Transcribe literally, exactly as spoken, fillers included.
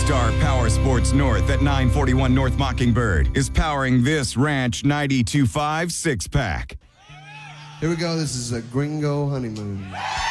Star Power Sports North at nine forty-one North Mockingbird is powering this Ranch ninety-two point five six-pack. Here we go. This is a Gringo Honeymoon.